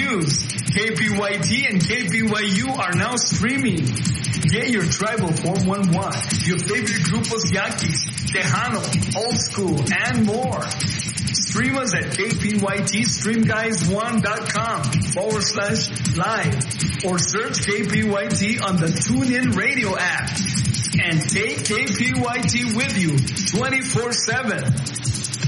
news. KPYT and KPYU are now streaming. Get your tribal 411, your favorite grupos Yaquis, Tejano, Old School, and more. Stream us at kpytstreamguys1.com/live or search KPYT on the TuneIn Radio app. And take KPYT with you 24/7.